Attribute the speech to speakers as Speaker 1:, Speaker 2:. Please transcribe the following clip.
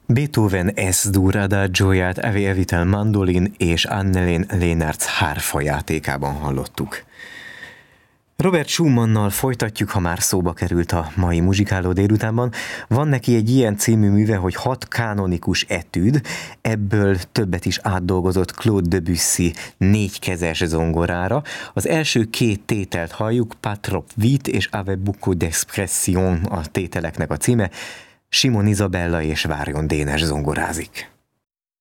Speaker 1: Beethoven S-dur adagióját Evi Evitel mandolin és Annelien Leenertz hárfa játékában hallottuk. Robert Schumannal folytatjuk, ha már szóba került a mai muzsikáló délutánban. Van neki egy ilyen című műve, hogy 6 kanonikus etűd, ebből többet is átdolgozott Claude Debussy 4 kezes zongorára. Az első 2 tételt halljuk, Pas trop vite és Avec beaucoup d'expression a tételeknek a címe. Simon Izabella és Várjon Dénes zongorázik.